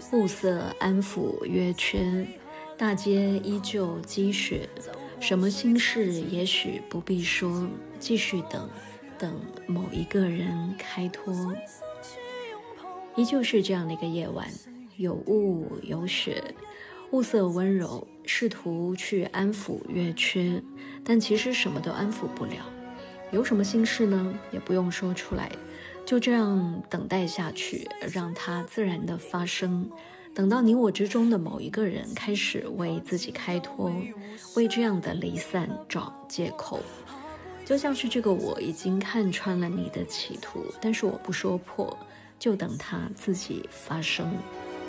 物色安抚约缺，大街依旧积雪，什么心事也许不必说，继续等某一个人开脱。依旧是这样的一个夜晚，有雾有雪，物色温柔，试图去安抚约缺，但其实什么都安抚不了。有什么心事呢？也不用说出来，就这样等待下去，让它自然的发生。等到你我之中的某一个人开始为自己开脱，为这样的离散找借口，就像是这个我已经看穿了你的企图，但是我不说破，就等它自己发生。